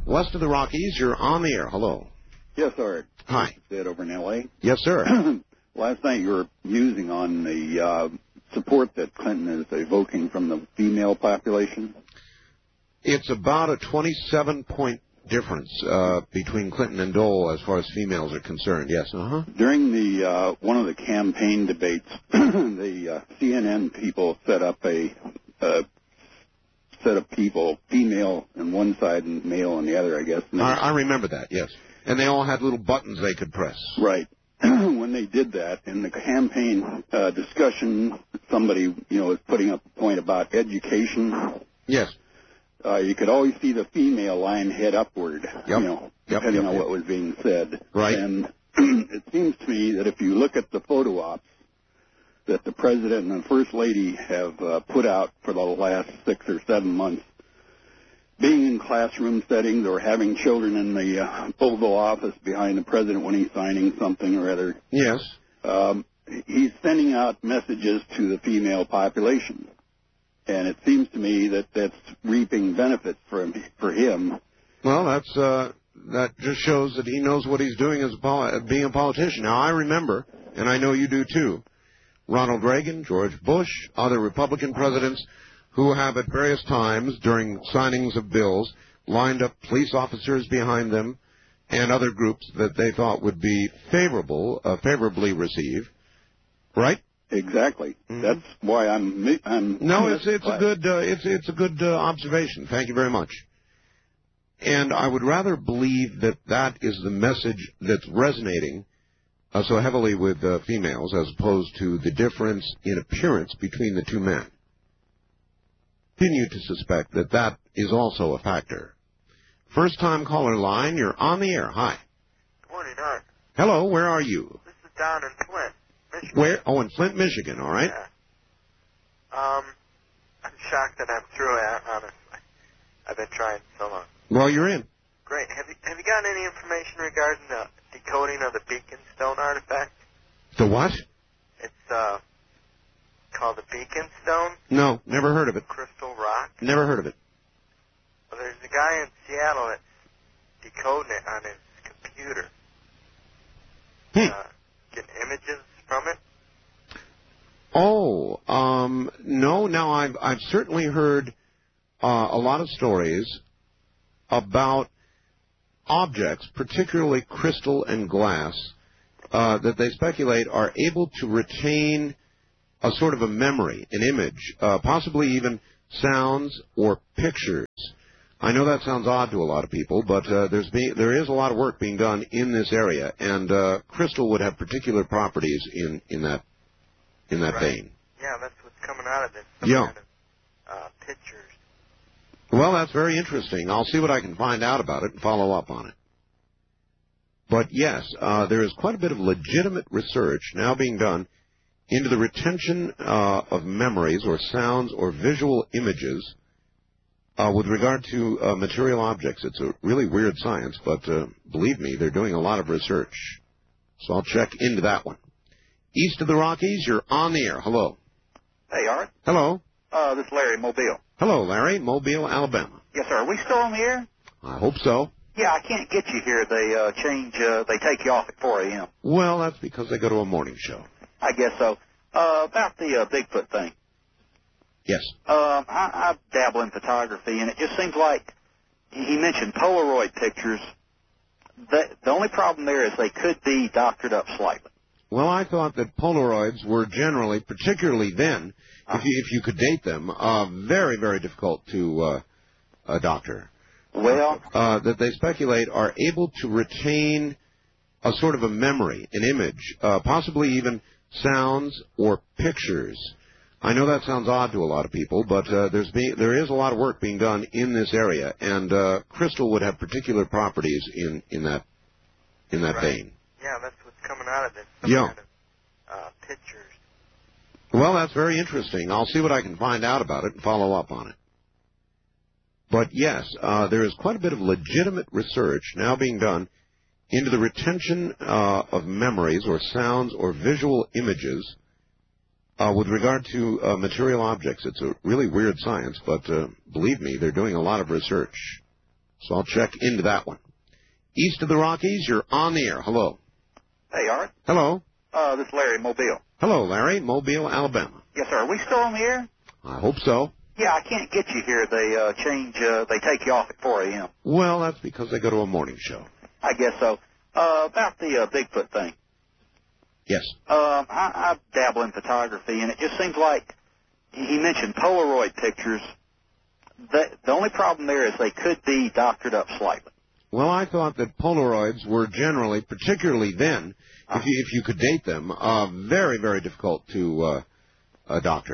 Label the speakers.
Speaker 1: west of the Rockies. You're on the air. Hello.
Speaker 2: Yes, Art.
Speaker 1: Hi.
Speaker 2: Sid over in L.A.
Speaker 1: Yes, sir.
Speaker 2: Last night you were musing on the support that Clinton is evoking from the female population.
Speaker 1: It's about a 27-point difference between Clinton and Dole as far as females are concerned. Yes.
Speaker 2: During the one of the campaign debates, the CNN people set up a set of people, female on one side and male on the other, I guess.
Speaker 1: I remember that, yes. And they all had little buttons they could press.
Speaker 2: Right. When they did that, in the campaign discussion, somebody, was putting up a point about education.
Speaker 1: Yes.
Speaker 2: You could always see the female line head upward, depending on what was being said.
Speaker 1: Right.
Speaker 2: And it seems to me that if you look at the photo ops that the President and the First Lady have put out for the last 6 or 7 months, being in classroom settings or having children in the Oval Office behind the President when he's signing something or other.
Speaker 1: Yes.
Speaker 2: He's sending out messages to the female population. And it seems to me that that's reaping benefits for him.
Speaker 1: Well, that just shows that he knows what he's doing as being a politician. Now, I remember, and I know you do too, Ronald Reagan, George Bush, other Republican presidents who have at various times during signings of bills lined up police officers behind them and other groups that they thought would be favorably received. Right?
Speaker 2: Exactly. Mm-hmm. That's why I'm.
Speaker 1: No, it's a good observation. Thank you very much. And I would rather believe that is the message that's resonating so heavily with females, as opposed to the difference in appearance between the two men. Continue to suspect that is also a factor. First-time caller line. You're on the air. Hi.
Speaker 3: Good morning, Art.
Speaker 1: Hello. Where are you?
Speaker 3: This is down in Flint, Michigan.
Speaker 1: Where? Oh, in Flint, Michigan. All right.
Speaker 3: Yeah. I'm shocked that I'm through it, honestly. I've been trying so long.
Speaker 1: Well, you're in.
Speaker 3: Great. Have you gotten any information regarding the decoding of the Beacon Stone artifact?
Speaker 1: The what?
Speaker 3: It's called the Beacon Stone.
Speaker 1: No, never heard of it.
Speaker 3: Crystal rock.
Speaker 1: Never heard of it.
Speaker 3: Well, there's a guy in Seattle that's decoding it on his computer. Getting images from it.
Speaker 1: Oh, no. Now, I've certainly heard a lot of stories about objects, particularly crystal and glass, that they speculate are able to retain a sort of a memory, an image, possibly even sounds or pictures. I know that sounds odd to a lot of people, but there is a lot of work being done in this area, and crystal would have particular properties in that
Speaker 3: right.
Speaker 1: vein.
Speaker 3: Yeah, that's what's coming out of it.
Speaker 1: Yeah.
Speaker 3: Kind of, pictures.
Speaker 1: Well, that's very interesting. I'll see what I can find out about it and follow up on it. But yes, there is quite a bit of legitimate research now being done into the retention of memories or sounds or visual images with regard to material objects. It's a really weird science, but believe me, they're doing a lot of research. So I'll check into that one. East of the Rockies, you're on the air. Hello.
Speaker 4: Hey, Art.
Speaker 1: Hello.
Speaker 4: This is Larry, Mobile.
Speaker 1: Hello, Larry, Mobile, Alabama.
Speaker 4: Yes, sir. Are we still on the air?
Speaker 1: I hope so.
Speaker 4: Yeah, I can't get you here. They take you off at 4 a.m.
Speaker 1: Well, that's because they go to a morning show.
Speaker 4: I guess so. About the Bigfoot thing.
Speaker 1: Yes.
Speaker 4: I dabble in photography, and it just seems like he mentioned Polaroid pictures. The only problem there is they could be doctored up slightly.
Speaker 1: Well, I thought that Polaroids were generally, particularly then, if you could date them, very, very difficult to doctor.
Speaker 4: Well,
Speaker 1: that they speculate are able to retain a sort of a memory, an image, possibly even sounds or pictures. I know that sounds odd to a lot of people, but there is a lot of work being done in this area, and crystal would have particular properties in that
Speaker 3: right.
Speaker 1: vein.
Speaker 3: Yeah, that's what's coming out of it.
Speaker 1: Yeah.
Speaker 3: Kind of, pictures.
Speaker 1: Well, that's very interesting. I'll see what I can find out about it and follow up on it. But yes, there is quite a bit of legitimate research now being done into the retention of memories or sounds or visual images with regard to material objects. It's a really weird science, but believe me, they're doing a lot of research. So I'll check into that one. East of the Rockies, you're on the air. Hello.
Speaker 4: Hey, Art.
Speaker 1: Hello.
Speaker 4: This is Larry, Mobile.
Speaker 1: Hello, Larry. Mobile, Alabama.
Speaker 4: Yes, sir. Are we still on the air?
Speaker 1: I hope so.
Speaker 4: Yeah, I can't get you here. They take you off at 4 a.m.
Speaker 1: Well, that's because I go to a morning show.
Speaker 4: I guess so. About the Bigfoot thing.
Speaker 1: Yes.
Speaker 4: I dabble in photography, and it just seems like he mentioned Polaroid pictures. The only problem there is they could be doctored up slightly.
Speaker 1: Well, I thought that Polaroids were generally, particularly then, if you could date them, very, very difficult to doctor.